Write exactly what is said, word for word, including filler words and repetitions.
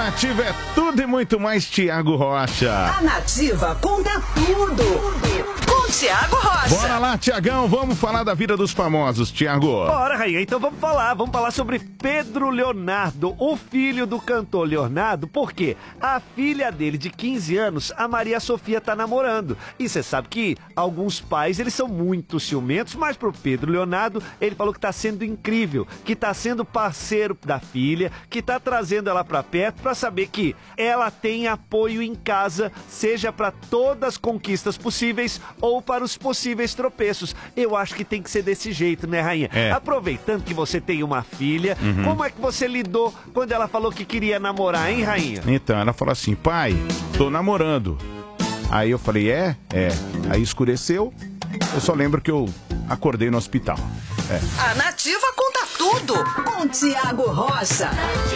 Nativa é tudo e muito mais, Tiago Rocha. A Nativa conta tudo. Com Tiago Rocha. Bora lá, Tiagão, vamos falar da vida dos famosos, Tiago. Bora, Rainha, então vamos falar. Vamos falar sobre Pedro Leonardo, o filho do cantor Leonardo, porque a filha dele, de quinze anos, a Maria Sofia, tá namorando. E você sabe que alguns pais, eles são muito ciumentos, mas pro Pedro Leonardo, ele falou que tá sendo incrível, que tá sendo parceiro da filha, que tá trazendo ela pra perto pra saber que ela tem apoio em casa, seja pra todas as conquistas possíveis ou para os possíveis tropeços. Eu acho que tem que ser desse jeito, né, Rainha? É. Aproveitando que você tem uma filha, Uhum. como é que você lidou quando ela falou que queria namorar, hein, Rainha? Então, ela falou assim, pai, tô namorando. Aí eu falei, é? É. Aí escureceu, eu só lembro que eu acordei no hospital. É. A Nativa conta tudo. Com Tiago Rocha.